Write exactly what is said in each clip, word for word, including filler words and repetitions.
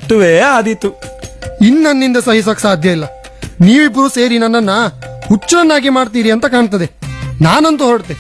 ಕಷ್ಟವೇ ಆದೀತು. ಇನ್ನನ್ನಿಂದ ಸಹಿಸಕ್ ಸಾಧ್ಯ ಇಲ್ಲ. ನೀವಿಬ್ರು ಸೇರಿ ನನ್ನನ್ನ ಹುಚ್ಚರನ್ನಾಗಿ ಮಾಡ್ತೀರಿ ಅಂತ ಕಾಣ್ತದೆ. ನಾನಂತೂ ಹೊರಡ್ತೆ.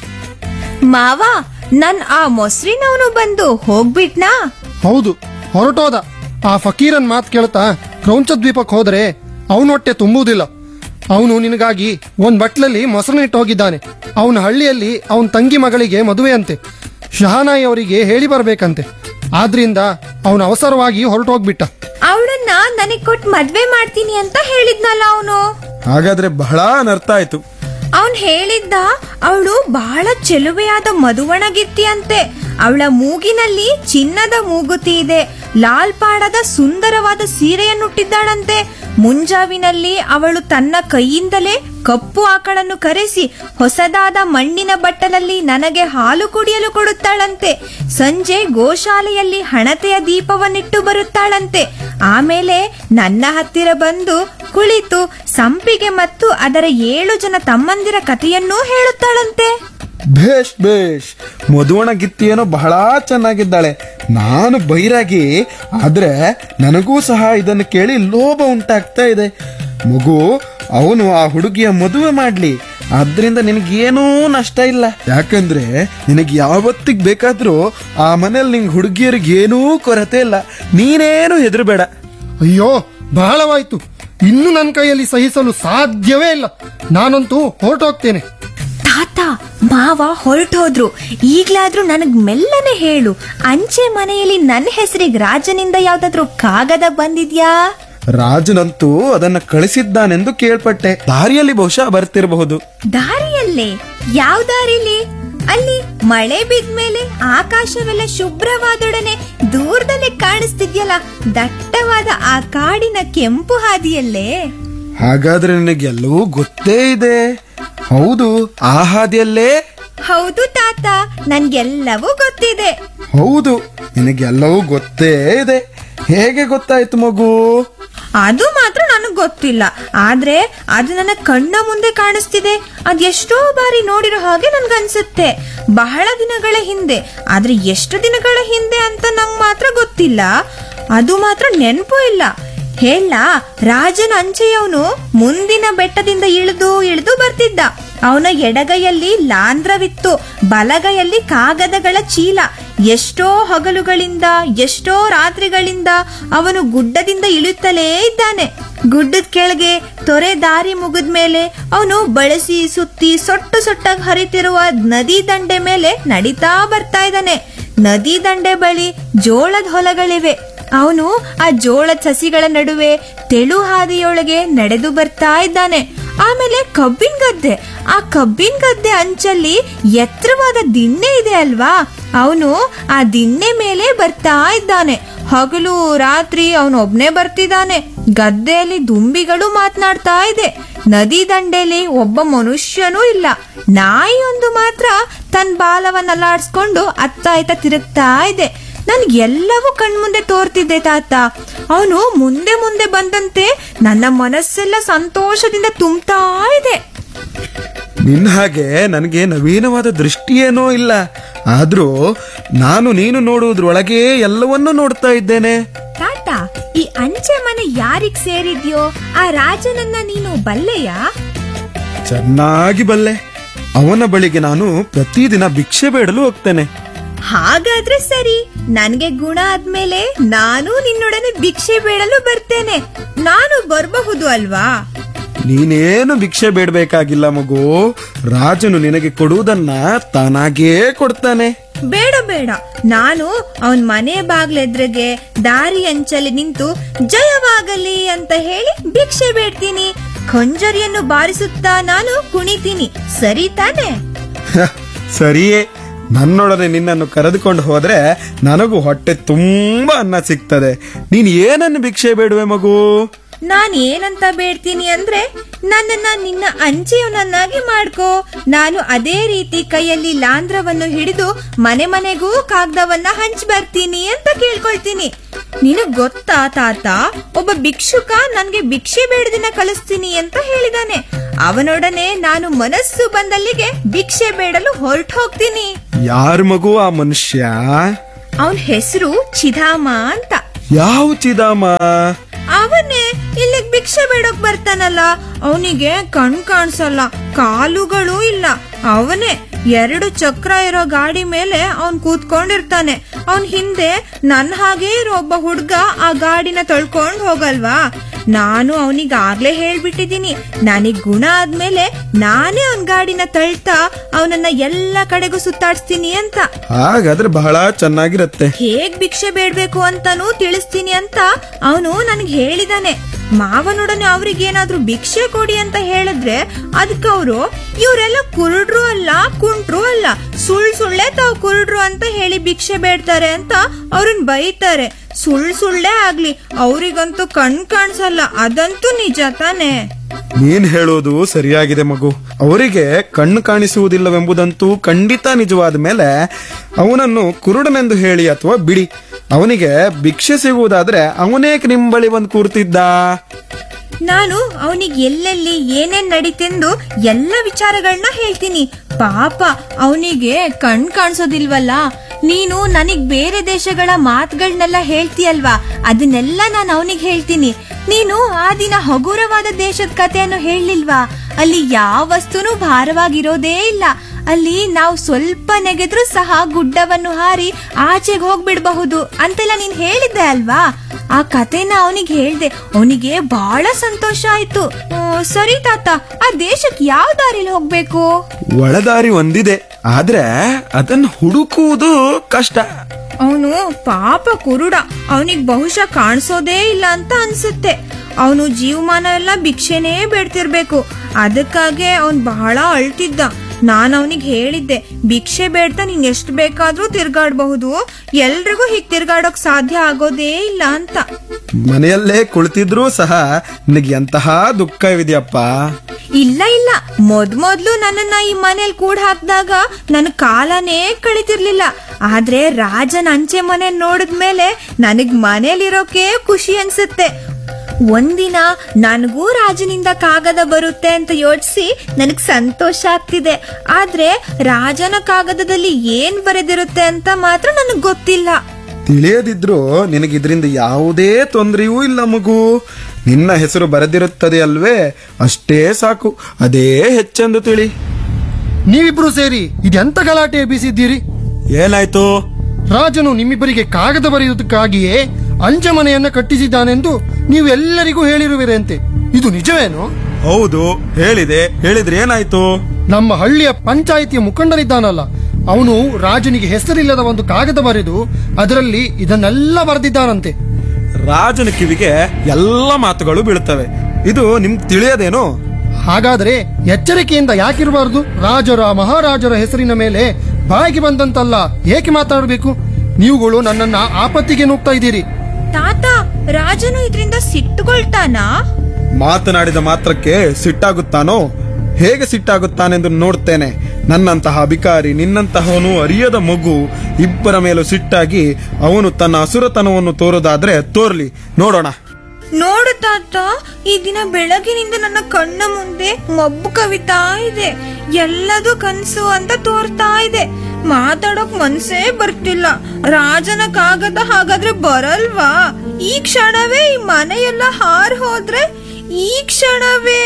ಮಾವ, ನನ್ ಆ ಮೊಸರಿನವನು ಬಂದು ಹೋಗ್ಬಿಟ್ನಾ? ಹೌದು, ಹೊರಟೋದ. ಆ ಫಕೀರನ್ ಮಾತ್ ಕೇಳ್ತಾ ಕ್ರೌಂಚ ದ್ವೀಪಕ್ಕೆ ಹೋದ್ರೆ ಅವನ ಹೊಟ್ಟೆ ತುಂಬುವುದಿಲ್ಲ. ಅವನು ನಿನಗಾಗಿ ಒಂದ್ ಬಟ್ಲಲ್ಲಿ ಮೊಸರನ್ನಿಟ್ಟು ಹೋಗಿದ್ದಾನೆ. ಅವನ ಹಳ್ಳಿಯಲ್ಲಿ ಅವನ ತಂಗಿ ಮಗಳಿಗೆ ಮದುವೆ ಅಂತೆ. ಶಹನಾಯಿ ಅವರಿಗೆ ಹೇಳಿ ಬರ್ಬೇಕಂತೆ. ಆದ್ರಿಂದ ಅವನು ಅವಸರವಾಗಿ ಹೊರಟು ಹೋಗ್ಬಿಟ್ಟ. ಅವಳನ್ನ ನನಗ್ ಕೊಟ್ಟು ಮದ್ವೆ ಮಾಡ್ತೀನಿ ಅಂತ ಹೇಳಿದ್ನಲ್ಲ ಅವನು. ಹಾಗಾದ್ರೆ ಬಹಳ ಅನರ್ಥ ಆಯ್ತು. ಅವನ್ ಹೇಳಿದ್ದ ಅವಳು ಬಹಳ ಚೆಲುವೆಯಾದ ಮಧುವಣಗಿತ್ತಿ ಅಂತೆ. ಅವಳ ಮೂಗಿನಲ್ಲಿ ಚಿನ್ನದ ಮೂಗುತಿ ಇದೆ. ಲಾಲ್ಪಾಡದ ಸುಂದರವಾದ ಸೀರೆಯನ್ನುಟ್ಟಿದ್ದಾಳಂತೆ. ಮುಂಜಾವಿನಲ್ಲಿ ಅವಳು ತನ್ನ ಕೈಯಿಂದಲೇ ಕಪ್ಪು ಆಕಳನ್ನು ಕರೆಸಿ ಹೊಸದಾದ ಮಣ್ಣಿನ ಬಟ್ಟಲಲ್ಲಿ ನನಗೆ ಹಾಲು ಕುಡಿಯಲು ಕೊಡುತ್ತಾಳಂತೆ. ಸಂಜೆ ಗೋಶಾಲೆಯಲ್ಲಿ ಹಣತೆಯ ದೀಪವನ್ನಿಟ್ಟು ಬರುತ್ತಾಳಂತೆ. ಆಮೇಲೆ ನನ್ನ ಹತ್ತಿರ ಬಂದು ಕುಳಿತು ಸಂಪಿಗೆ ಮತ್ತು ಅದರ ಏಳು ಜನ ತಮ್ಮಂದಿರ ಕಥೆಯನ್ನೂ ಹೇಳುತ್ತಾಳಂತೆ. ಬೇಷ್ ಬೇಷ್, ಮಧುವಣ ಗಿತ್ತಿಯೇನೋ ಬಹಳ ಚೆನ್ನಾಗಿದ್ದಾಳೆ. ನಾನು ಬೈರಾಗಿ, ಆದ್ರೆ ನನಗೂ ಸಹ ಇದನ್ನು ಕೇಳಿ ಲೋಭ ಉಂಟಾಗ್ತಾ ಇದೆ. ಮಗು, ಅವನು ಆ ಹುಡುಗಿಯ ಮದುವೆ ಮಾಡ್ಲಿ, ಆದ್ರಿಂದ ನಿನಗೇನೂ ನಷ್ಟ ಇಲ್ಲ. ಯಾಕಂದ್ರೆ ನಿನಗೆ ಯಾವತ್ತಿಗೆ ಬೇಕಾದ್ರೂ ಆ ಮನೇಲಿ ನಿಂಗೆ ಹುಡುಗಿಯರಿಗೆ ಏನೂ ಕೊರತೆ ಇಲ್ಲ. ನೀನೇನು ಹೆದರಬೇಡ. ಅಯ್ಯೋ, ಬಹಳವಾಯ್ತು. ಇನ್ನು ನನ್ನ ಕೈಯಲ್ಲಿ ಸಹಿಸಲು ಸಾಧ್ಯವೇ ಇಲ್ಲ. ನಾನಂತೂ ಹೊರಟೋಗ್ತೇನೆ. ತಾತ, ಮಾವ ಹೊರಟೋದ್ರು. ಈಗ್ಲಾದ್ರೂ ನನಗ್ ಮೆಲ್ಲನೆ ಹೇಳು, ಅಂಚೆ ಮನೆಯಲ್ಲಿ ನನ್ನ ಹೆಸರಿಗೆ ರಾಜನಿಂದ ಯಾವ್ದಾದ್ರು ಕಾಗದ ಬಂದಿದ್ಯಾ? ರಾಜನಂತೂ ಅದನ್ನ ಕಳಿಸಿದ್ದಾನೆಂದು ಕೇಳ್ಪಟ್ಟೆ. ದಾರಿಯಲ್ಲಿ ಬಹುಶಃ ಬರ್ತಿರಬಹುದು. ದಾರಿಯಲ್ಲೇ? ಯಾವ ದಾರಿಲಿ? ಅಲ್ಲಿ ಮಳೆ ಬಿದ್ಮೇಲೆ ಆಕಾಶವೆಲ್ಲ ಶುಭ್ರವಾದೊಡನೆ ದೂರದಲ್ಲೇ ಕಾಣಿಸ್ತಿದ್ಯಲ್ಲ, ದಟ್ಟವಾದ ಆ ಕಾಡಿನ ಕೆಂಪು ಹಾದಿಯಲ್ಲೇ? ಹಾಗಾದ್ರೆ ನಿನಗೆಲ್ಲವೂ ಗೊತ್ತೇ ಇದೆ. ಹೌದು, ಆ ಹಾದಿಯಲ್ಲೇ. ಹೌದು ತಾತ, ನನ್ಗೆಲ್ಲವೂ ಗೊತ್ತಿದೆ. ಹೌದು, ನಿನಗೆಲ್ಲವೂ ಗೊತ್ತೇ ಇದೆ. ಹೇಗೆ ಗೊತ್ತಾಯ್ತು ಮಗು? ಅದು ಮಾತ್ರ ನನಗ್ ಗೊತ್ತಿಲ್ಲ. ಆದ್ರೆ ಅದು ನನ್ನ ಕಣ್ಣ ಮುಂದೆ ಕಾಣಿಸ್ತಿದೆ. ಅದೆಷ್ಟೋ ಬಾರಿ ನೋಡಿರೋ ಹಾಗೆ ನನ್ಗನ್ಸುತ್ತೆ. ಬಹಳ ದಿನಗಳ ಹಿಂದೆ. ಆದ್ರೆ ಎಷ್ಟು ದಿನಗಳ ಹಿಂದೆ ಅಂತ ನಂಗ್ ಮಾತ್ರ ಗೊತ್ತಿಲ್ಲ. ಅದು ಮಾತ್ರ ನೆನಪು ಇಲ್ಲ. ಹೇಳ, ರಾಜನ ಅಂಚೆಯವನು ಮುಂದಿನ ಬೆಟ್ಟದಿಂದ ಇಳಿದು ಇಳಿದು ಬರ್ತಿದ್ದ. ಅವನ ಎಡಗೈಯಲ್ಲಿ ಲಾಂಧ್ರವಿತ್ತು, ಬಲಗೈಯಲ್ಲಿ ಕಾಗದಗಳ ಚೀಲ. ಎಷ್ಟೋ ಹಗಲುಗಳಿಂದ ಎಷ್ಟೋ ರಾತ್ರಿಗಳಿಂದ ಅವನು ಗುಡ್ಡದಿಂದ ಇಳಿಯುತ್ತಲೇ ಇದ್ದಾನೆ. ಗುಡ್ಡದ ಕೆಳಗೆ ತೊರೆ ದಾರಿ ಮುಗಿದ್ಮೇಲೆ ಅವನು ಬಳಸಿ ಸುತ್ತಿ ಸೊಟ್ಟು ಸೊಟ್ಟಾಗಿ ಹರಿತಿರುವ ನದಿ ದಂಡೆ ಮೇಲೆ ನಡೀತಾ ಬರ್ತಾ ಇದ್ದಾನೆ. ನದಿ ದಂಡೆ ಬಳಿ ಜೋಳದ ಹೊಲಗಳಿವೆ. ಅವನು ಆ ಜೋಳದ ಸಸಿಗಳ ನಡುವೆ ತೆಳು ಹಾದಿಯೊಳಗೆ ನಡೆದು ಬರ್ತಾ ಇದ್ದಾನೆ. ಆಮೇಲೆ ಕಬ್ಬಿನ ಗದ್ದೆ. ಆ ಕಬ್ಬಿನ ಗದ್ದೆ ಅಂಚಲ್ಲಿ ಎತ್ತರವಾದ ದಿಣ್ಣೆ ಇದೆ ಅಲ್ವಾ, ಅವನು ಆ ದಿಣ್ಣೆ ಮೇಲೆ ಬರ್ತಾ ಇದ್ದಾನೆ. ಹಗಲು ರಾತ್ರಿ ಅವನೊಬ್ನೇ ಬರ್ತಿದ್ದಾನೆ. ಗದ್ದೆಯಲ್ಲಿ ದುಂಬಿಗಳು ಮಾತನಾಡ್ತಾ ಇದೆ. ನದಿ ದಂಡೆಯಲ್ಲಿ ಒಬ್ಬ ಮನುಷ್ಯನೂ ಇಲ್ಲ. ನಾಯಿಯೊಂದು ಮಾತ್ರ ತನ್ನ ಬಾಲವನ್ನ ಅಲ್ಲಾಡಿಸ್ಕೊಂಡು ಅತ್ತ ಇತ್ತ ತಿರುಗ್ತಾ ಇದೆ. ನನ್ಗೆಲ್ಲವೂ ಕಣ್ಮುಂದೆ ತೋರ್ತಿದ್ದೆ ತಾತ. ಅವನು ಮುಂದೆ ಮುಂದೆ ಬಂದಂತೆ ನನ್ನ ಮನಸ್ಸೆಲ್ಲ ಸಂತೋಷದಿಂದ ತುಂಬ್ತಾ ಇದೆ. ನಿನ್ನ ಹಾಗೆ ನನಗೆ ನವೀನವಾದ ದೃಷ್ಟಿಯೇನೋ ಇಲ್ಲ. ಆದ್ರೂ ನಾನು ನೀನು ನೋಡುವುದ್ರೊಳಗೆ ಎಲ್ಲವನ್ನೂ ನೋಡ್ತಾ ಇದ್ದೇನೆ. ತಾತ, ಈ ಅಂಚೆ ಮನೆ ಯಾರಿಗ್ ಸೇರಿದ್ಯೋ ಆ ರಾಜನನ್ನ ನೀನು ಬಲ್ಲೆಯಾ? ಚೆನ್ನಾಗಿ ಬಲ್ಲೆ. ಅವನ ಬಳಿಗೆ ನಾನು ಪ್ರತಿದಿನ ಭಿಕ್ಷೆ ಬೇಡಲು ಹೋಗ್ತೇನೆ. ಹಾಗಾದ್ರೆ ಸರಿ, ನನ್ಗೆ ಗುಣ ಆದ್ಮೇಲೆ ನಾನು ನಿನ್ನೊಡನೆ ಭಿಕ್ಷೆ ಬೇಡಲು ಬರ್ತೇನೆ. ನಾನು ಬರಬಹುದು ಅಲ್ವಾ? ನೀನೇನು ಭಿಕ್ಷೆ ಬೇಡಬೇಕಾಗಿಲ್ಲ ಮಗು. ರಾಜನು ನಿನಗೆ ಕೊಡುವುದನ್ನ ತಾನಾಗೇ ಕೊಡ್ತಾನೆ. ಬೇಡ ಬೇಡ, ನಾನು ಅವನ್ ಮನೆ ಬಾಗ್ಲೆದ್ರೆಗೆ ದಾರಿ ಅಂಚಲ್ಲಿ ನಿಂತು ಜಯವಾಗಲಿ ಅಂತ ಹೇಳಿ ಭಿಕ್ಷೆ ಬೇಡ್ತೀನಿ. ಖಂಜರಿಯನ್ನು ಬಾರಿಸುತ್ತಾ ನಾನು ಕುಣಿತೀನಿ. ಸರಿ ತಾನೆ? ಸರಿಯೇ. ನನ್ನೊಡನೆ ನಿನ್ನನ್ನು ಕರೆದುಕೊಂಡು ಹೋದ್ರೆ ನನಗೂ ಹೊಟ್ಟೆ ತುಂಬಾ ಅನ್ನ ಸಿಗ್ತದೆ. ನೀನ್ ಏನನ್ನು ಭಿಕ್ಷೆ ಬೇಡುವೆ ಮಗು? ನಾನ್ ಏನಂತ ಬೇಡ್ತೀನಿ ಅಂದ್ರೆ, ನನ್ನನ್ನ ನಿನ್ನ ಅಂಚೆಯವನನ್ನಾಗಿ ಮಾಡ್ಕೋ. ನಾನು ಅದೇ ರೀತಿ ಕೈಯಲ್ಲಿ ಲಾಂಧ್ರವನ್ನು ಹಿಡಿದು ಮನೆ ಮನೆಗೂ ಕಾಗದವನ್ನ ಹಂಚ್ ಬರ್ತೀನಿ ಅಂತ ಕೇಳ್ಕೊಳ್ತೀನಿ. ನಿನಗ್ ಗೊತ್ತಾ ತಾತ, ಒಬ್ಬ ಭಿಕ್ಷುಕ ನನ್ಗೆ ಭಿಕ್ಷೆ ಬೇಡದಿನ ಕಳಿಸ್ತೀನಿ ಅಂತ ಹೇಳಿದಾನೆ. ಅವನೊಡನೆ ನಾನು ಮನಸ್ಸು ಬಂದಲ್ಲಿಗೆ ಭಿಕ್ಷೆ ಬೇಡಲು ಹೊರಟು ಹೋಗ್ತೀನಿ. ಯಾರು ಮಗು ಆ ಮನುಷ್ಯ? ಅವನ್ ಹೆಸರು ಚಿದಾಮ ಅಂತ. ಯಾವ ಚಿದಾಮ? ಅವನೇ ಇಲ್ಲಿಗ್ ಭಿಕ್ಷೆ ಬೇಡಕ್ ಬರ್ತಾನಲ್ಲ, ಅವನಿಗೆ ಕಣ್ ಕಾಣಿಸಲ್ಲ, ಕಾಲುಗಳು ಇಲ್ಲ. ಅವನೇ ಎರಡು ಚಕ್ರ ಇರೋ ಗಾಡಿ ಮೇಲೆ ಅವನ್ ಕೂತ್ಕೊಂಡಿರ್ತಾನೆ. ಅವನ್ ಹಿಂದೆ ನನ್ ಹಾಗೆ ಇರೋ ಒಬ್ಬ ಹುಡ್ಗ ಆ ಗಾಡಿನ ತಳ್ಕೊಂಡ್ ಹೋಗಲ್ವಾ? ನಾನು ಅವನಿಗೆ ಆಗ್ಲೇ ಹೇಳ್ಬಿಟ್ಟಿದೀನಿ, ನನಗ್ ಗುಣ ಆದ್ಮೇಲೆ ನಾನೇ ಅವನ್ ಗಾಡಿನ ತಳ್ತಾ ಅವನನ್ನ ಎಲ್ಲಾ ಕಡೆಗೂ ಸುತ್ತಾಡ್ಸ್ತೀನಿ ಅಂತ. ಹಾಗಾದ್ರೆ ಬಹಳ ಚೆನ್ನಾಗಿರತ್ತೆ. ಹೇಗ್ ಭಿಕ್ಷೆ ಬೇಡ್ಬೇಕು ಅಂತಾನೂ ತಿಳಿಸ್ತೀನಿ ಅಂತ ಅವನು ನನ್ಗೆ ಹೇಳಿದಾನೆ. ಮಾವನೊಡನೆ ಅವ್ರಿಗೇನಾದ್ರೂ ಭಿಕ್ಷೆ ಕೊಡಿ ಅಂತ ಹೇಳಿದ್ರೆ ಅದಕ್ಕೆ ಅವರು ಇವರೆಲ್ಲ ಕುರುಡ್ರು ಅಲ್ಲ, ಕುಂಟ್ರು ಅಲ್ಲ, ಸುಳ್ ಸುಳ್ಳೆ ತಾವು ಕುರುಡ್ರು ಅಂತ ಹೇಳಿ ಭಿಕ್ಷೆ ಬೇಡ್ತಾರೆ ಅಂತ ಅವ್ರನ್ನ ಬೈತಾರೆ. ಸುಳ್ ಸುಳ್ಳೇ ಆಗ್ಲಿ, ಅವ್ರಿಗಂತೂ ಕಣ್ ಕಾಣಿಸಲ್ಲ, ಅದಂತೂ ನಿಜ ತಾನೆ. ನೀನ್ ಹೇಳೋದು ಸರಿಯಾಗಿದೆ ಮಗು. ಅವರಿಗೆ ಕಣ್ಣು ಕಾಣಿಸುವುದಿಲ್ಲವೆಂಬುದಂತೂ ಖಂಡಿತ ನಿಜವಾದ ಮೇಲೆ ಅವನನ್ನು ಕುರುಡನೆಂದು ಹೇಳಿ ಅಥವಾ ಬಿಡಿ, ಅವನಿಗೆ ಭಿಕ್ಷೆ ಸಿಗುವುದಾದ್ರೆ ಅವನೇಕ್ ನಿಮ್ ಬಳಿ ಬಂದು ಕೂರ್ತಿದ್ದ? ನಾನು ಅವನಿಗೆ ಎಲ್ಲೆಲ್ಲಿ ಏನೇನ್ ನಡೀತೆಂದು ಎಲ್ಲ ವಿಚಾರಗಳನ್ನ ಹೇಳ್ತೀನಿ. ಪಾಪ ಅವನಿಗೆ ಕಣ್ ಕಾಣಿಸೋದಿಲ್ವಲ್ಲ. ನೀನು ನನಗ್ ಬೇರೆ ದೇಶಗಳ ಮಾತುಗಳನ್ನೆಲ್ಲ ಹೇಳ್ತೀಯಲ್ವಾ, ಅದನ್ನೆಲ್ಲ ನಾನು ಅವನಿಗೆ ಹೇಳ್ತೀನಿ. ನೀನು ಆ ದಿನ ಹಗುರವಾದ ದೇಶದ ಕಥೆಯನ್ನು ಹೇಳಲಿಲ್ವಾ? ಅಲ್ಲಿ ಯಾವ ವಸ್ತುನೂ ಭಾರವಾಗಿರೋದೇ ಇಲ್ಲ. ಅಲ್ಲಿ ನಾವು ಸ್ವಲ್ಪ ನೆಗೆದ್ರೂ ಸಹ ಗುಡ್ಡವನ್ನು ಹಾರಿ ಆಚೆಗೆ ಹೋಗ್ಬಿಡ್ಬಹುದು ಅಂತೆಲ್ಲ ನೀನ್ ಹೇಳಿದ್ದೆ ಅಲ್ವಾ? ಆ ಕಥೆನ ಅವನಿಗೆ ಹೇಳ್ದೆ, ಅವನಿಗೆ ಬಹಳ ಸಂತೋಷ ಆಯ್ತು. ಆ, ಸರಿ ತಾತ, ಆ ದೇಶಕ್ಕೆ ಯಾವ ದಾರಿಲಿ ಹೋಗ್ಬೇಕು? ಒಳದಾರಿ ಒಂದಿದೆ, ಆದ್ರೆ ಅದನ್ನು ಹುಡುಕುವುದು ಕಷ್ಟ. ಅವನು ಪಾಪ ಕುರುಡ, ಅವನಿಗೆ ಬಹುಶಃ ಕಾಣಿಸೋದೇ ಇಲ್ಲ ಅಂತ ಅನ್ಸುತ್ತೆ. ಅವನು ಜೀವಮಾನ ಎಲ್ಲ ಭಿಕ್ಷೆನೇ ಬೇಡ್ತಿರ್ಬೇಕು. ಅದಕ್ಕಾಗೆ ಅವನ್ ಬಹಳ ಅಳ್ತಿದ್ದ. ನಾನ್ ಅವನಿಗೆ ಹೇಳಿದ್ದೆ, ಭಿಕ್ಷೆ ಬೇಡ್ತಾ ನೀನ್ ಎಷ್ಟು ಬೇಕಾದ್ರೂ ತಿರ್ಗಾಡ್ಬಹುದು, ಎಲ್ರಿಗೂ ಹೀಗ್ ತಿರ್ಗಾಡೋಕ್ ಸಾಧ್ಯ ಆಗೋದೇ ಇಲ್ಲ ಅಂತ. ಮನೆಯಲ್ಲೇ ಕುಳಿತಿದ್ರೂ ಸಹ ನಿನಗೆ ಎಂತಹ ದುಃಖವಿದೆಯಪ್ಪ. ಇಲ್ಲ ಇಲ್ಲ, ಮೊದ್ ಮೊದ್ಲು ನನ್ನನ್ನ ಈ ಮನೇಲಿ ಕೂಡ ಹಾಕಿದಾಗ ನನ್ ಕಾಲನೇ ಕಳಿತಿರ್ಲಿಲ್ಲ. ಆದ್ರೆ ರಾಜನ ಅಂಚೆ ಮನೆ ನೋಡಿದ್ಮೇಲೆ ನನಗ್ ಮನೇಲಿರೋಕೆ ಖುಷಿ ಅನ್ಸುತ್ತೆ. ಒಂದಿನ ನನಗೂ ರಾಜನಿಂದ ಕಾಗದ ಬರುತ್ತೆ ಅಂತ ಯೋಚಿಸಿ ನನಗ್ ಸಂತೋಷ ಆಗ್ತಿದೆ. ಆದ್ರೆ ರಾಜನ ಕಾಗದದಲ್ಲಿ ಏನ್ ಬರೆದಿರುತ್ತೆ ಅಂತ ಮಾತ್ರ ನನಗ್ ಗೊತ್ತಿಲ್ಲ. ತಿಳಿಯದಿದ್ರು ನಿನಗಿದ್ರಿಂದ ಯಾವುದೇ ತೊಂದರೆಯೂ ಇಲ್ಲ ಮಗು. ನಿನ್ನ ಹೆಸರು ಬರೆದಿರುತ್ತದೆ ಅಲ್ವೇ, ಅಷ್ಟೇ ಸಾಕು, ಅದೇ ಹೆಚ್ಚೆಂದು ತಿಳಿ. ನೀವಿಬ್ರು ಸೇರಿ ಇದೆಂತ ಗಲಾಟೆ ಎಬ್ಬಿಸಿದ್ದೀರಿ? ಏನಾಯ್ತು? ರಾಜನು ನಿಮ್ಮಿಬ್ಬರಿಗೆ ಕಾಗದ ಬರೆಯುವುದಕ್ಕಾಗಿಯೇ ಅಂಚೆ ಮನೆಯನ್ನ ಕಟ್ಟಿಸಿದ್ದಾನೆಂದು ನೀವು ಎಲ್ಲರಿಗೂ ಹೇಳಿರುವಿರಂತೆ. ಇದು ನಿಜವೇನು? ಹೌದು, ಹೇಳಿದೆ. ಹೇಳಿದ್ರೆ ಏನಾಯ್ತು? ನಮ್ಮ ಹಳ್ಳಿಯ ಪಂಚಾಯಿತಿಯ ಮುಖಂಡನಿದ್ದಾನಲ್ಲ, ಅವನು ರಾಜನಿಗೆ ಹೆಸರಿಲ್ಲದ ಒಂದು ಕಾಗದ ಬರೆದು ಅದರಲ್ಲಿ ಇದನ್ನೆಲ್ಲ ಬರೆದಿದ್ದಾನಂತೆ. ರಾಜನ ಕಿವಿಗೆ ಎಲ್ಲ ಮಾತುಗಳು ಬೀಳುತ್ತವೆ, ಇದು ನಿಮ್ಗೆ ತಿಳಿಯದೇನು? ಹಾಗಾದ್ರೆ ಎಚ್ಚರಿಕೆಯಿಂದ ಯಾಕಿರಬಾರದು? ರಾಜರ ಮಹಾರಾಜರ ಹೆಸರಿನ ಮೇಲೆ ಬಾಯಿಗೆ ಬಂದಂತಲ್ಲ ಏಕೆ ಮಾತಾಡಬೇಕು? ನೀವುಗಳು ನನ್ನನ್ನ ಆಪತ್ತಿಗೆ ನೂಗ್ತಾ ಇದ್ದೀರಿ. ತಾತ, ರಾಜನು ಇದರಿಂದ ಸಿಟ್ಟುಗೊಳ್ತಾನಾ? ಮಾತನಾಡಿದ ಮಾತ್ರಕ್ಕೆ ಸಿಟ್ಟಾಗುತ್ತಾನೋ? ಹೇಗೆ ಸಿಟ್ಟಾಗುತ್ತಾನೆಂದು ನೋಡ್ತೇನೆ. ನನ್ನಂತಹ ಅಧಿಕಾರಿ, ನಿನ್ನಂತಹವನು ಅರಿಯದ ಮಗು ಇಬ್ಬರ ಮೇಲೂ ಸಿಟ್ಟಾಗಿ ಅವನು ತನ್ನ ಅಸುರತನವನ್ನು ತೋರೋದಾದ್ರೆ ತೋರ್ಲಿ, ನೋಡೋಣ. ನೋಡು ತಾತ, ಈ ದಿನ ಬೆಳಗಿನಿಂದ ನನ್ನ ಕಣ್ಣ ಮುಂದೆ ಮಬ್ಬು ಕವಿತಾ ಇದೆ. ಎಲ್ಲದೂ ಕನ್ಸು ಅಂತ ತೋರ್ತಾ ಇದೆ. ಮಾತಾಡೋಕ್ ಮನ್ಸೇ ಬರ್ತಿಲ್ಲ. ರಾಜನ ಕಾಗದ ಹಾಗಾದ್ರೆ ಬರಲ್ವಾ? ಈ ಕ್ಷಣವೇ ಈ ಮನೆಯೆಲ್ಲ ಹಾರ್ ಹೋದ್ರೆ ಈ ಕ್ಷಣವೇ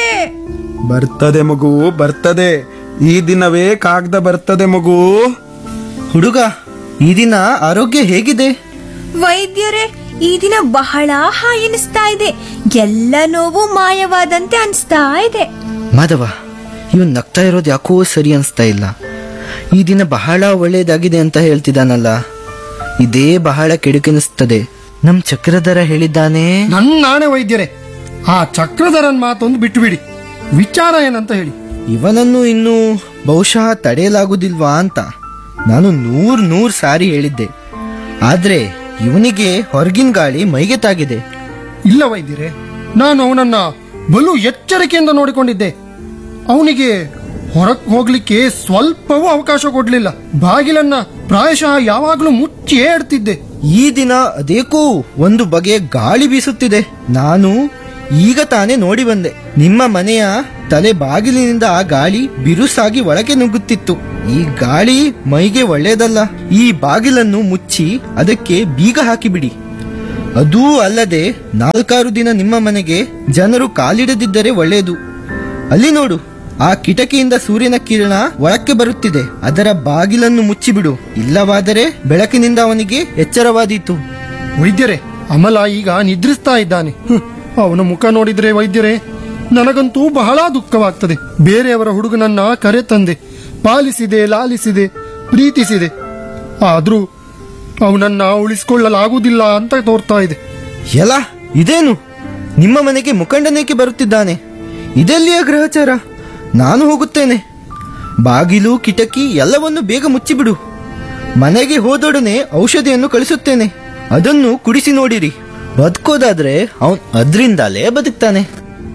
ಬರ್ತದೆ ಮಗು, ಬರ್ತದೆ. ಈ ದಿನವೇ ಕಾಗದ ಬರ್ತದೆ ಮಗು. ಹುಡುಗ, ಈ ದಿನ ಆರೋಗ್ಯ ಹೇಗಿದೆ? ವೈದ್ಯರೇ, ಈ ದಿನ ಬಹಳ ಹಾಯ್ ಎನಿಸ್ತಾ ಇದೆ. ಎಲ್ಲ ನೋವು ಮಾಯವಾದಂತೆ ಅನಿಸ್ತಾ ಇದೆ. ಮಾಧವ, ಇವನ್ ನಗ್ತಾ ಇರೋದು ಯಾಕೋ ಸರಿ ಅನ್ಸ್ತಾ ಇಲ್ಲ. ಈ ದಿನ ಬಹಳ ಒಳ್ಳೇದಾಗಿದೆ ಅಂತ ಹೇಳ್ತಿದ್ದಾನಲ್ಲ, ಇದೇ ಬಹಳ ಕೆಡುಕೆನಿಸ್ತದೆ. ನಮ್ ಚಕ್ರಧರ ಹೇಳಿದ್ದಾನೆ. ನನ್ನ ನಾಣೆ ವೈದ್ಯರೇ, ಆ ಚಕ್ರಧರನ್ ಮಾತೊಂದು ಬಿಟ್ಟು ಬಿಡಿ. ವಿಚಾರ ಏನಂತ ಹೇಳಿ. ಇವನನ್ನು ಇನ್ನು ಬಹುಶಃ ತಡೆಯಲಾಗುವುದಿಲ್ವಾ ಅಂತ ನಾನು ನೂರ್ ನೂರ್ ಸಾರಿ ಹೇಳಿದ್ದೆ. ಆದ್ರೆ ಇವನಿಗೆ ಹೊರಗಿನ ಗಾಳಿ ಮೈಗೆ ತಾಗಿದೆ. ಇಲ್ಲ ವೈದ್ಯರೇ, ನಾನು ಅವನನ್ನ ಬಲು ಎಚ್ಚರಿಕೆಯಿಂದ ನೋಡಿಕೊಂಡಿದ್ದೆ. ಅವನಿಗೆ ಹೊರಕ್ ಹೋಗ್ಲಿಕ್ಕೆ ಸ್ವಲ್ಪವೂ ಅವಕಾಶ ಕೊಡ್ಲಿಲ್ಲ. ಬಾಗಿಲನ್ನ ಪ್ರಾಯಶಃ ಯಾವಾಗ್ಲೂ ಮುಚ್ಚಿಯೇ ಇಡ್ತಿದ್ದೆ. ಈ ದಿನ ಅದೇಕೋ ಒಂದು ಬಗೆಯ ಗಾಳಿ ಬೀಸುತ್ತಿದೆ. ನಾನು ಈಗ ತಾನೇ ನೋಡಿ ಬಂದೆ. ನಿಮ್ಮ ಮನೆಯ ತಲೆ ಬಾಗಿಲಿನಿಂದ ಆ ಗಾಳಿ ಬಿರುಸಾಗಿ ಒಳಗೆ ನುಗ್ಗುತ್ತಿತ್ತು. ಈ ಗಾಳಿ ಮೈಗೆ ಒಳ್ಳೆಯದಲ್ಲ. ಈ ಬಾಗಿಲನ್ನು ಮುಚ್ಚಿ ಅದಕ್ಕೆ ಬೀಗ ಹಾಕಿಬಿಡಿ. ಅದೂ ಅಲ್ಲದೆ ನಾಲ್ಕಾರು ದಿನ ನಿಮ್ಮ ಮನೆಗೆ ಜನರು ಕಾಲಿಡದಿದ್ದರೆ ಒಳ್ಳೆಯದು. ಅಲ್ಲಿ ನೋಡು, ಆ ಕಿಟಕಿಯಿಂದ ಸೂರ್ಯನ ಕಿರಣ ಒಳಕ್ಕೆ ಬರುತ್ತಿದೆ. ಅದರ ಬಾಗಿಲನ್ನು ಮುಚ್ಚಿಬಿಡು, ಇಲ್ಲವಾದರೆ ಬೆಳಕಿನಿಂದ ಅವನಿಗೆ ಎಚ್ಚರವಾದೀತು. ವೈದ್ಯರೇ, ಅಮಲ ಈಗ ನಿದ್ರಿಸ್ತಾ ಇದ್ದಾನೆ. ಹ್ಮ್, ಅವನ ಮುಖ ನೋಡಿದ್ರೆ ವೈದ್ಯರೇ, ನನಗಂತೂ ಬಹಳ ದುಃಖವಾಗ್ತದೆ. ಬೇರೆಯವರ ಹುಡುಗನನ್ನ ಕರೆ ತಂದೆ, ಪಾಲಿಸಿದೆ, ಲಾಲಿಸಿದೆ, ಪ್ರೀತಿಸಿದೆ. ಆದ್ರೂ ಅವನನ್ನ ಉಳಿಸಿಕೊಳ್ಳಲಾಗುವುದಿಲ್ಲ ಅಂತ ತೋರ್ತಾ ಇದೆ. ಎಲ್ಲ ಇದೇನು, ನಿಮ್ಮ ಮನೆಗೆ ಮುಖಂಡನೇಕೆ ಬರುತ್ತಿದ್ದಾನೆ? ಇದೆಲ್ಲಿಯ ಗ್ರಹಚಾರ? ನಾನು ಹೋಗುತ್ತೇನೆ. ಬಾಗಿಲು ಕಿಟಕಿ ಎಲ್ಲವನ್ನು ಬೇಗ ಮುಚ್ಚಿಬಿಡು. ಮನೆಗೆ ಹೋದೊಡನೆ ಔಷಧಿಯನ್ನು ಕಳಿಸುತ್ತೇನೆ, ಅದನ್ನು ಕುಡಿಸಿ ನೋಡಿರಿ. ಬದುಕೋದಾದ್ರೆ ಅವನ್ ಅದ್ರಿಂದಲೇ ಬದುಕ್ತಾನೆ.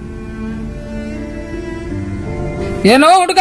ಏನೋ ಹುಡುಗ,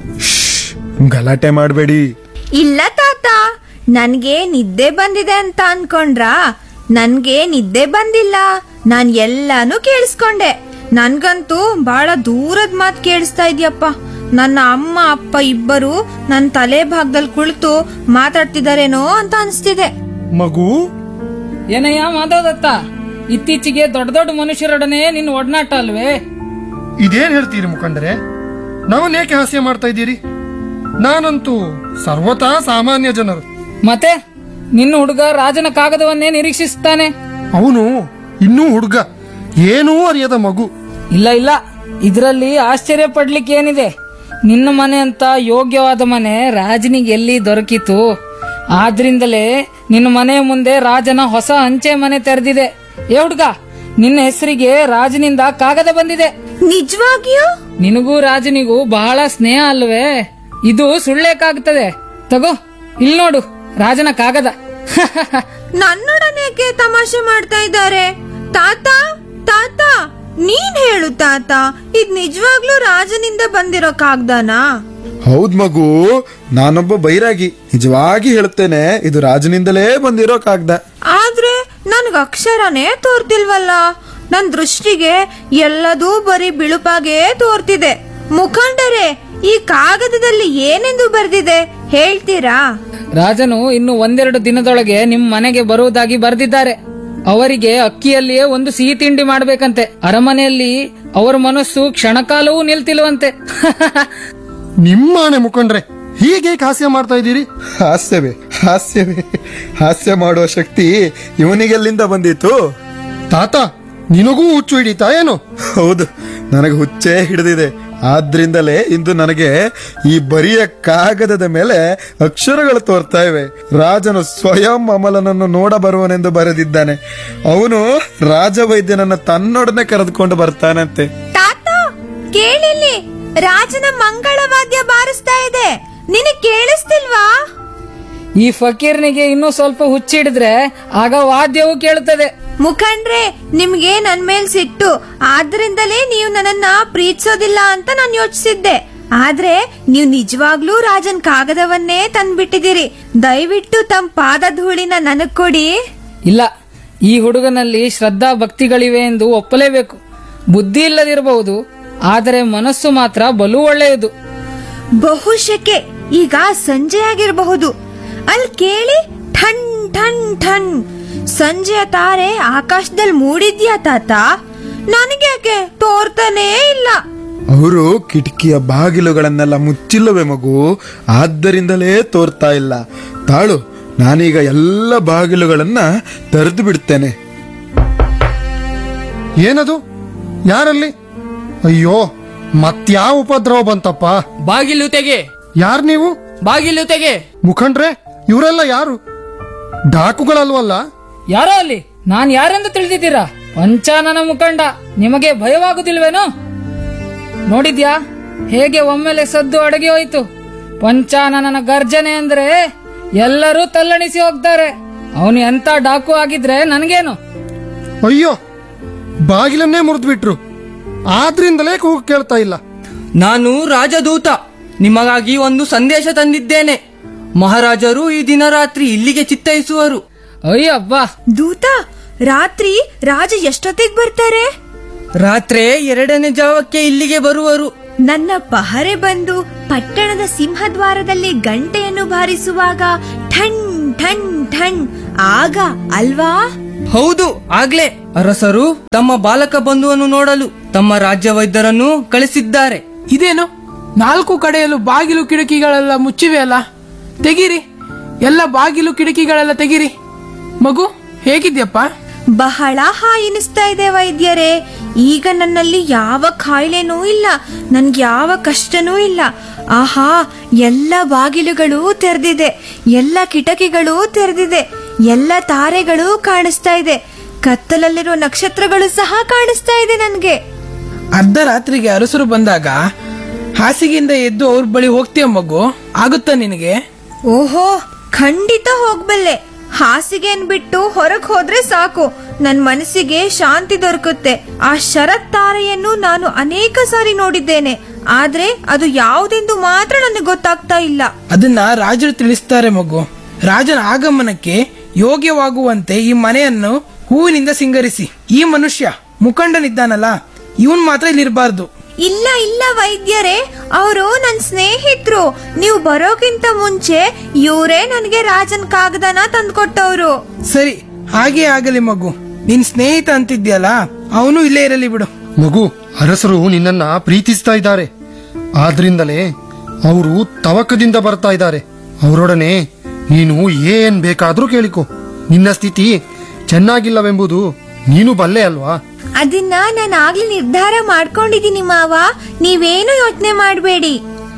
ಗಲಾಟೆ ಮಾಡಬೇಡಿ. ಇಲ್ಲ ತಾತ, ನನ್ಗೆ ನಿದ್ದೆ ಬಂದಿದೆ ಅಂತ ಅನ್ಕೊಂಡ್ರಾ? ನನ್ಗೆ ನಿದ್ದೆ ಬಂದಿಲ್ಲ, ನಾನ್ ಎಲ್ಲಾನು ಕೇಳಿಸ್ಕೊಂಡೆ. ನನ್ಗಂತೂ ಬಹಳ ದೂರದ ಮಾತು ಕೇಳಿಸ್ತಾ ಇದೆಯಪ್ಪ. ನನ್ನ ಅಮ್ಮ ಅಪ್ಪ ಇಬ್ಬರು ನನ್ನ ತಲೆ ಭಾಗದಲ್ಲಿ ಕುಳಿತು ಮಾತಾಡ್ತಿದಾರೇನೋ ಅಂತ ಅನ್ಸ್ತಿದೆ. ಮಗು, ಏನಯ್ಯ ಮಾಧವದತ್ತ, ಇತ್ತೀಚೆಗೆ ದೊಡ್ಡ ದೊಡ್ಡ ಮನುಷ್ಯರೊಡನೆ ನಿನ್ನ ಒಡನಾಟ ಅಲ್ವೇ? ಇದೇನ್ ಹೇಳ್ತೀರಿ ಮುಖಂಡರೆ? ನಾವನ್ನೇಕೆ ಹಾಸ್ಯ ಮಾಡ್ತಾ ಇದ್ದೀರಿ? ನಾನಂತೂ ಸರ್ವತಾ ಸಾಮಾನ್ಯ ಜನರು. ಮತ್ತೆ ನಿನ್ನ ಹುಡುಗ ರಾಜನ ಕಾಗದವನ್ನೇ ನಿರೀಕ್ಷಿಸುತ್ತಾನೆ. ಅವನು ಇನ್ನೂ ಹುಡುಗ, ಏನೂ ಅರಿಯದ ಮಗು. ಇಲ್ಲ ಇಲ್ಲ, ಇದರಲ್ಲಿ ಆಶ್ಚರ್ಯ ಪಡ್ಲಿಕ್ಕೆ ಏನಿದೆ? ನಿನ್ನ ಮನೆ ಅಂತ ಯೋಗ್ಯವಾದ ಮನೆ ರಾಜನಿಗೆ ಎಲ್ಲಿ ದೊರಕಿತು? ಆದ್ರಿಂದಲೇ ನಿನ್ನ ಮನೆಯ ಮುಂದೆ ರಾಜನ ಹೊಸ ಹಂಚೆ ಮನೆ ತೆರೆದಿದೆ. ಏ ಹುಡುಗ, ನಿನ್ನ ಹೆಸರಿಗೆ ರಾಜನಿಂದ ಕಾಗದ ಬಂದಿದೆ. ನಿಜವಾಗಿಯೂ? ನಿನಗೂ ರಾಜನಿಗೂ ಬಹಳ ಸ್ನೇಹ ಅಲ್ವೇ? ಇದು ಸುಳ್ಳೇಕಾಗ್ತದೆ. ತಗೋ, ಇಲ್ಲಿ ನೋಡು ರಾಜನ ಕಾಗದ. ನನ್ನೊಡನೇಕೆ ತಮಾಷೆ ಮಾಡ್ತಾ ಇದ್ದಾರೆ? ತಾತ ತಾತ ನೀನ್ ಹೇಳು ತಾತ, ಇದ್ ನಿಜವಾಗ್ಲೂ ರಾಜನಿಂದ ಬಂದಿರೋ ಕಾಗ್ದಾನಾ? ಹೌದ್ ಮಗು, ನಾನೊಬ್ಬ ಬೈರಾಗಿ, ನಿಜವಾಗಿ ಹೇಳುತ್ತೇನೆ, ಇದು ರಾಜನಿಂದಲೇ ಬಂದಿರೋ ಕಾಗ್ದ. ಆದ್ರೆ ನನ್ಗ ಅಕ್ಷರನೇ ತೋರ್ತಿಲ್ವಲ್ಲ. ನನ್ ದೃಷ್ಟಿಗೆ ಎಲ್ಲದೂ ಬರೀ ಬಿಳುಪಾಗೆ ತೋರ್ತಿದೆ. ಮುಖಂಡರೇ, ಈ ಕಾಗದದಲ್ಲಿ ಏನೆಂದು ಬರೆದಿದೆ ಹೇಳ್ತೀರಾ? ರಾಜನು ಇನ್ನು ಒಂದೆರಡು ದಿನದೊಳಗೆ ನಿಮ್ ಮನೆಗೆ ಬರುವುದಾಗಿ ಬರೆದಿದ್ದಾರೆ. ಅವರಿಗೆ ಅಕ್ಕಿಯಲ್ಲಿಯೇ ಒಂದು ಸಿಹಿ ತಿಂಡಿ ಮಾಡ್ಬೇಕಂತೆ. ಅರಮನೆಯಲ್ಲಿ ಅವರ ಮನಸ್ಸು ಕ್ಷಣಕಾಲವೂ ನಿಲ್ತಿಲ್ವಂತೆ. ನಿಮ್ಮಾಣೆ ಮುಖಂಡ್ರೆ, ಹೀಗೆ ಹಾಸ್ಯ ಮಾಡ್ತಾ ಇದ್ದೀರಿ? ಹಾಸ್ಯವೇ ಹಾಸ್ಯವೇ ಹಾಸ್ಯ ಮಾಡುವ ಶಕ್ತಿ ಇವನಿಗೆಲ್ಲಿಂದ ಬಂದಿತ್ತು? ತಾತ, ನಿನಗೂ ಹುಚ್ಚು ಹಿಡಿತಾ ಏನು? ಹೌದು, ನನಗೆ ಹುಚ್ಚೇ ಹಿಡಿದಿದೆ. ಆದ್ರಿಂದಲೇ ಇಂದು ನನಗೆ ಈ ಬರಿಯ ಕಾಗದದ ಮೇಲೆ ಅಕ್ಷರಗಳು ತೋರ್ತಾ ಇವೆ. ರಾಜನು ಸ್ವಯಂ ಅಮಲನನ್ನು ನೋಡಬರುವನೆಂದು ಬರೆದಿದ್ದಾನೆ. ಅವನು ರಾಜವೈದ್ಯನನ್ನು ತನ್ನೊಡನೆ ಕರೆದುಕೊಂಡು ಬರ್ತಾನಂತೆ. ತಾತ ಕೇಳಿಲ್ಲಿ, ರಾಜನ ಮಂಗಳವಾದ್ಯ ಬಾರಿಸ್ತಾ ಇದೆ. ನಿನಗೆ ಕೇಳಿಸ್ತಿಲ್ವಾ? ಈ ಫಕೀರ್ನಿಗೆ ಇನ್ನೂ ಸ್ವಲ್ಪ ಹುಚ್ಚಿಡಿದ್ರೆ ಆಗ ವಾದ್ಯವೂ ಕೇಳುತ್ತದೆ. ಮುಖಂಡ್ರೆ, ನಿಮ್ಗೆ ನನ್ ಮೇಲ್ ಸಿಟ್ಟು, ಆದ್ರಿಂದಲೇ ನೀವು ನನ್ನನ್ನ ಪ್ರೀತಿಸೋದಿಲ್ಲ ಅಂತ ನಾನು ಯೋಚಿಸಿದ್ದೆ. ಆದ್ರೆ ನೀವು ನಿಜವಾಗ್ಲೂ ರಾಜನ್ ಕಾಗದವನ್ನೇ ತಂದ್ಬಿಟ್ಟಿದ್ದೀರಿ. ದಯವಿಟ್ಟು ತಮ್ಮ ಪಾದ ಧೂಳಿನ ನನಗ್ ಕೊಡಿ. ಇಲ್ಲ, ಈ ಹುಡುಗನಲ್ಲಿ ಶ್ರದ್ಧಾ ಭಕ್ತಿಗಳಿವೆ ಎಂದು ಒಪ್ಪಲೇಬೇಕು. ಬುದ್ಧಿ ಇಲ್ಲದಿರಬಹುದು, ಆದರೆ ಮನಸ್ಸು ಮಾತ್ರ ಬಲು ಒಳ್ಳೆಯದು. ಬಹುಶಃ ಈಗ ಸಂಜೆ ಆಗಿರಬಹುದು. ಅಲ್ಲಿ ಕೇಳಿ, ಠನ್ ಠನ್ ಠನ್ ಸಂಜೆಯ ತಾರೆ ಆಕಾಶದಲ್ಲಿ ಮೂಡಿದ್ಯಾ ತಾತ? ನನಗ್ಯಾಕೆ ತೋರ್ತಾನೇ ಇಲ್ಲ? ಅವರು ಕಿಟಕಿಯ ಬಾಗಿಲುಗಳನ್ನೆಲ್ಲ ಮುಚ್ಚಿಲ್ಲವೇ ಮಗು, ಆದ್ದರಿಂದಲೇ ತೋರ್ತಾ ಇಲ್ಲ. ತಾಳು, ನಾನೀಗ ಎಲ್ಲ ಬಾಗಿಲುಗಳನ್ನ ತೆರೆದು ಬಿಡ್ತೇನೆ. ಏನದು? ಯಾರಲ್ಲಿ? ಅಯ್ಯೋ, ಮತ್ಯಾವ ಉಪದ್ರವ ಬಂತಪ್ಪ? ಬಾಗಿಲು ತೆಗೆ, ಯಾರು ನೀವು? ಬಾಗಿಲು ತೆಗೆ. ಮುಖಂಡ್ರೆ, ಇವರೆಲ್ಲ ಯಾರು? ಡಾಕುಗಳಲ್ವಲ್ಲ? ಯಾರೋ ಅಲ್ಲಿ, ನಾನ್ ಯಾರೆಂದು ತಿಳಿದಿದ್ದೀರಾ? ಪಂಚಾನನ ಮುಖಂಡ. ನಿಮಗೆ ಭಯವಾಗುದಿಲ್ವೇನೋ? ನೋಡಿದ್ಯಾ ಹೇಗೆ ಒಮ್ಮೆಲೆ ಸದ್ದು ಅಡಗಿ ಹೋಯ್ತು? ಪಂಚಾನನ ಗರ್ಜನೆ ಅಂದ್ರೆ ಎಲ್ಲರೂ ತಲ್ಲಣಿಸಿ ಹೋಗ್ತಾರೆ. ಅವನು ಎಂತ ಡಾಕು ಆಗಿದ್ರೆ ನನ್ಗೇನು? ಅಯ್ಯೋ, ಬಾಗಿಲನ್ನೇ ಮುರಿದ್ಬಿಟ್ರು. ಆದ್ರಿಂದಲೇ ಕೂಗು ಕೇಳ್ತಾ ಇಲ್ಲ. ನಾನು ರಾಜದೂತ, ನಿಮಗಾಗಿ ಒಂದು ಸಂದೇಶ ತಂದಿದ್ದೇನೆ. ಮಹಾರಾಜರು ಈ ದಿನ ರಾತ್ರಿ ಇಲ್ಲಿಗೆ ಚಿತ್ತೈಸುವರು. ಅಯ್ಯಬ್ಬ, ದೂತ, ರಾತ್ರಿ ರಾಜ ಎಷ್ಟೊತ್ತಿಗೆ ಬರ್ತಾರೆ? ರಾತ್ರಿ ಎರಡನೇ ಜಾವಕ್ಕೆ ಇಲ್ಲಿಗೆ ಬರುವರು. ನನ್ನ ಪಹರೆ ಬಂದು ಪಟ್ಟಣದ ಸಿಂಹದ್ವಾರದಲ್ಲಿ ಗಂಟೆಯನ್ನು ಬಾರಿಸುವಾಗ ಠಣ್ ಠಣ್ ಠಣ್ ಆಗ ಅಲ್ವಾ? ಹೌದು ಆಗ್ಲೇ ಅರಸರು ತಮ್ಮ ಬಾಲಕ ಬಂಧುವನ್ನು ನೋಡಲು ತಮ್ಮ ರಾಜ್ಯ ವೈದ್ಯರನ್ನು ಕಳಿಸಿದ್ದಾರೆ. ಇದೇನು ನಾಲ್ಕು ಕಡೆಯಲ್ಲೂ ಬಾಗಿಲು ಕಿಟಕಿಗಳೆಲ್ಲ ಮುಚ್ಚಿವೆ ಅಲ್ಲ? ತೆಗೀರಿ, ಎಲ್ಲ ಬಾಗಿಲು ಕಿಟಕಿಗಳೆಲ್ಲ ತೆಗೀರಿ. ಮಗು ಹೇಗಿದ್ಯಪ್ಪ? ಬಹಳ ಹಾಯಿನಿಸ್ತಾ ಇದೆ ವೈದ್ಯರೇ. ಈಗ ನನ್ನಲ್ಲಿ ಯಾವ ಕಾಯಿಲೆನೂ ಇಲ್ಲ, ನನ್ಗೆ ಯಾವ ಕಷ್ಟನೂ ಇಲ್ಲ. ಆಹಾ, ಎಲ್ಲ ಬಾಗಿಲುಗಳು ತೆರೆದಿದೆ, ಎಲ್ಲ ಕಿಟಕಿಗಳು ತೆರೆದಿದೆ, ಎಲ್ಲ ತಾರೆಗಳು ಕಾಣಿಸ್ತಾ ಇದೆ, ಕತ್ತಲಲ್ಲಿರುವ ನಕ್ಷತ್ರಗಳು ಸಹ ಕಾಣಿಸ್ತಾ ಇದೆ ನನ್ಗೆ. ಅರ್ಧ ರಾತ್ರಿಗೆ ಅರಸರು ಬಂದಾಗ ಹಾಸಿಗೆಯಿಂದ ಎದ್ದು ಅವ್ರ ಬಳಿ ಹೋಗ್ತೀಯ ಮಗು? ಆಗುತ್ತಾ ನಿನಗೆ? ಓಹೋ, ಖಂಡಿತ ಹೋಗ್ಬಲ್ಲೆ. ಹಾಸಿಗೆನ್ ಬಿಟ್ಟು ಹೊರಗ್ ಹೋದ್ರೆ ಸಾಕು, ನನ್ ಮನಸ್ಸಿಗೆ ಶಾಂತಿ ದೊರಕುತ್ತೆ. ಆ ಶರತ್ ತಾರೆಯನ್ನು ನಾನು ಅನೇಕ ಸಾರಿ ನೋಡಿದ್ದೇನೆ, ಆದ್ರೆ ಅದು ಯಾವುದೆಂದು ಮಾತ್ರ ನನಗೆ ಗೊತ್ತಾಗ್ತಾ ಇಲ್ಲ. ಅದನ್ನ ರಾಜರು ತಿಳಿಸ್ತಾರೆ ಮಗು. ರಾಜನ ಆಗಮನಕ್ಕೆ ಯೋಗ್ಯವಾಗುವಂತೆ ಈ ಮನೆಯನ್ನು ಹೂವಿನಿಂದ ಸಿಂಗರಿಸಿ. ಈ ಮನುಷ್ಯ ಮುಖಂಡನಿದ್ದಾನಲ್ಲ, ಇವನ್ ಮಾತ್ರ ಇಲ್ಲಿರಬಾರ್ದು. ಇಲ್ಲ ಇಲ್ಲ ವೈದ್ಯರೇ, ಅವರು ನನ್ ಸ್ನೇಹಿತರು. ನೀವು ಬರೋಕ್ಕಿಂತ ಮುಂಚೆ ಇವರೇ ನನಗೆ ರಾಜನ್ ಕಾಗದನ ತಂದ್ಕೊಟ್ಟವ್ರು. ಸರಿ, ಹಾಗೇ ಆಗಲಿ ಮಗು. ನಿನ್ ಸ್ನೇಹಿತ ಅಂತಿದ್ಯಲ್ಲ, ಅವನು ಇಲ್ಲೇ ಇರಲಿ ಬಿಡು. ಮಗು, ಅರಸರು ನಿನ್ನನ್ನ ಪ್ರೀತಿಸ್ತಾ ಇದ್ದಾರೆ, ಆದ್ರಿಂದಲೇ ಅವರು ತವಕದಿಂದ ಬರ್ತಾ ಇದ್ದಾರೆ. ಅವರೊಡನೆ ನೀನು ಏನ್ ಬೇಕಾದ್ರೂ ಕೇಳಿಕೊ. ನಿನ್ನ ಸ್ಥಿತಿ ಚೆನ್ನಾಗಿಲ್ಲವೆಂಬುದು ನೀನು ಬಲ್ಲೆ ಅಲ್ವಾ? ಅದನ್ನ ನಾನು ಆಗ್ಲೇ ನಿರ್ಧಾರ ಮಾಡ್ಕೊಂಡಿದೀನಿ ಮಾವ, ನೀವೇನು ಯೋಚನೆ ಮಾಡಬೇಡಿ.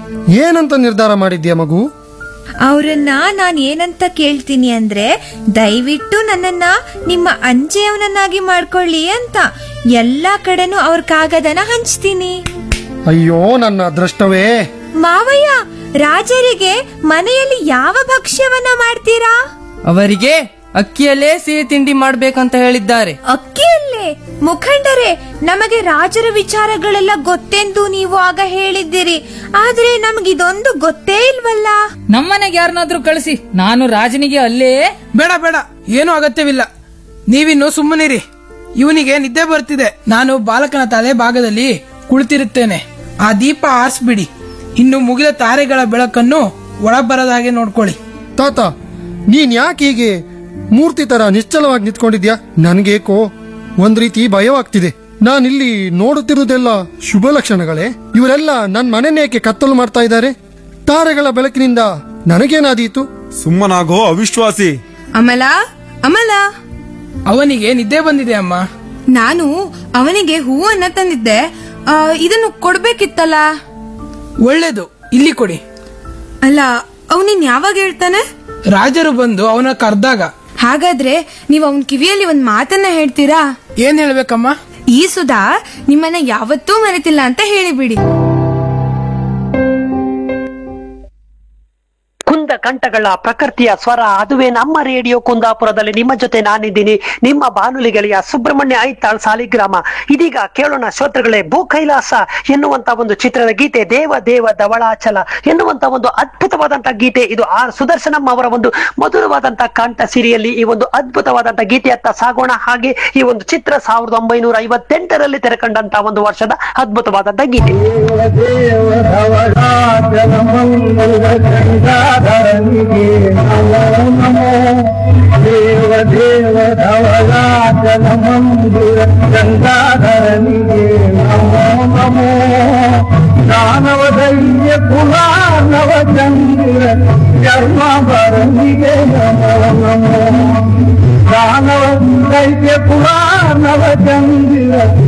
ಏನಂತ ನಿರ್ಧಾರ ಮಾಡಿದ್ಯಾ ಮಗು? ಅವ್ರನ್ನ ನಾನ್ ಏನಂತ ಕೇಳ್ತೀನಿ ಅಂದ್ರೆ, ದಯವಿಟ್ಟು ನನ್ನನ್ನ ನಿಮ್ಮ ಅಂಚೆಯವನನ್ನಾಗಿ ಮಾಡ್ಕೊಳ್ಳಿ ಅಂತ. ಎಲ್ಲಾ ಕಡೆನೂ ಅವ್ರ ಕಾಗದನ ಹಂಚ್ತೀನಿ. ಅಯ್ಯೋ ನನ್ನ ಅದೃಷ್ಟವೇ. ಮಾವಯ್ಯ, ರಾಜರಿಗೆ ಮನೆಯಲ್ಲಿ ಯಾವ ಭಕ್ಷ್ಯವನ್ನ ಮಾಡ್ತೀರಾ? ಅವರಿಗೆ ಅಕ್ಕಿಯಲ್ಲೇ ಸಿಹಿ ತಿಂಡಿ ಮಾಡ್ಬೇಕಂತ ಹೇಳಿದ್ದಾರೆ. ಅಕ್ಕಿಯಲ್ಲೇ? ಮುಖಂಡರೇ, ನಮಗೆ ರಾಜರ ವಿಚಾರಗಳೆಲ್ಲ ಗೊತ್ತೆಂದು ನೀವು ಆಗ ಹೇಳಿದ್ದೀರಿ, ಆದ್ರೆ ನಮಗಿದೊಂದು ಗೊತ್ತೇ ಇಲ್ವಲ್ಲ. ನಮ್ಮನೆಗೆ ಯಾರನ್ನಾದ್ರೂ ಕಳಿಸಿ, ನಾನು ರಾಜನಿಗೆ ಅಲ್ಲೇ. ಬೇಡ ಬೇಡ, ಏನೂ ಅಗತ್ಯವಿಲ್ಲ. ನೀವಿನ್ನು ಸುಮ್ಮನಿರಿ. ಇವನಿಗೆ ನಿದ್ದೆ ಬರ್ತಿದೆ. ನಾನು ಬಾಲಕನ ತಲೆ ಭಾಗದಲ್ಲಿ ಕುಳಿತಿರುತ್ತೇನೆ. ಆ ದೀಪ ಆರಿಸ್ಬಿಡಿ. ಇನ್ನು ಮುಗಿದ ತಾರೆಗಳ ಬೆಳಕನ್ನು ಒಳ ಬರದ ಹಾಗೆ ನೋಡ್ಕೊಳ್ಳಿ. ತಾತ, ನೀನ್ ಯಾಕೆ ಹೀಗೆ ಮೂರ್ತಿ ತರ ನಿಶ್ಚಲವಾಗಿ ನಿಂತ್ಕೊಂಡಿದ್ಯಾ? ನನ್ಗೇಕೋ ಒಂದ್ ರೀತಿ ಭಯವಾಗ್ತಿದೆ. ನಾನಿಲ್ಲಿ ನೋಡುತ್ತಿರುವುದೆಲ್ಲ ಶುಭ ಲಕ್ಷಣಗಳೇ. ಇವರೆಲ್ಲ ನನ್ ಮನೆನೇಕೆ ಕತ್ತಲು ಮಾಡ್ತಾ ಇದ್ದಾರೆ? ತಾರೆಗಳ ಬೆಳಕಿನಿಂದ ನನಗೇನಾದೀತು? ಸುಮ್ಮನಾಗೋ ಅವಿಶ್ವಾಸಿ. ಅಮಲ, ಅಮಲ, ಅವನಿಗೆ ನಿದ್ದೆ ಬಂದಿದೆ ಅಮ್ಮ. ನಾನು ಅವನಿಗೆ ಹೂವನ್ನ ತಂದಿದ್ದೆ, ಆ, ಇದನ್ನು ಕೊಡ್ಬೇಕಿತ್ತಲ್ಲ. ಒಳ್ಳೇದು, ಇಲ್ಲಿ ಕೊಡಿ. ಅಲ್ಲ, ಅವನಿನ್ ಯಾವಾಗ ಹೇಳ್ತಾನೆ? ರಾಜರು ಬಂದು ಅವನ ಕರ್ದಾಗ. ಹಾಗಾದ್ರೆ ನೀವ್ ಅವನ್ ಕಿವಿಯಲ್ಲಿ ಒಂದ್ ಮಾತನ್ನ ಹೇಳ್ತೀರಾ? ಏನ್ ಹೇಳ್ಬೇಕಮ್ಮ? ಈ ಸುಧಾ ನಿಮ್ಮನ್ನ ಯಾವತ್ತೂ ಮರೆತಿಲ್ಲ ಅಂತ ಹೇಳಿಬಿಡಿ. ಕುಂದ ಕಂಠಗಳ ಪ್ರಕೃತಿಯ ಸ್ವರ, ಅದುವೇ ನಮ್ಮ ರೇಡಿಯೋ ಕುಂದಾಪುರದಲ್ಲಿ. ನಿಮ್ಮ ಜೊತೆ ನಾನಿದ್ದೀನಿ, ನಿಮ್ಮ ಬಾನುಲಿ ಗೆಳೆಯ ಸುಬ್ರಹ್ಮಣ್ಯ ಐತಾಳ್ ಸಾಲಿಗ್ರಾಮ. ಇದೀಗ ಕೇಳೋಣ ಶ್ರೋತೃಗಳೇ, ಭೂ ಕೈಲಾಸ ಎನ್ನುವಂತ ಒಂದು ಚಿತ್ರದ ಗೀತೆ, ದೇವ ದೇವ ಧವಳಾಚಲ ಎನ್ನುವಂತ ಒಂದು ಅದ್ಭುತವಾದಂತಹ ಗೀತೆ. ಇದು ಆರ್ ಸುದರ್ಶನಂ ಅವರ ಒಂದು ಮಧುರವಾದಂತಹ ಕಂಠ ಸಿರಿಯಲ್ಲಿ ಈ ಒಂದು ಅದ್ಭುತವಾದಂತಹ ಗೀತೆಯತ್ತ ಸಾಗೋಣ. ಹಾಗೆ ಈ ಒಂದು ಚಿತ್ರ ಸಾವಿರದ ಒಂಬೈನೂರ ಐವತ್ತೆಂಟರಲ್ಲಿ ತೆರೆಕಂಡಂತಹ ಒಂದು ವರ್ಷದ ಅದ್ಭುತವಾದಂತಹ ಗೀತೆ. ಧರಣಿಗೆ ನಮೋ ನಮೋ, ದೇವ ದೇವ ಧವಳಾಚಲ ಮಂದಿರ ಗಂಗಾಧರನಿಗೆ ನಮೋ ನಮೋ, ದಾನವ ಧೈರ್ಯ ಕುಲಾನವ ಚಂದಿರ ಚರ್ಮಾಭರಣಿಗೆ ನಮೋ ನಮೋ, ದಾನವ ಧೈರ್ಯ ಕುಲಾನವ ಚಂದಿರ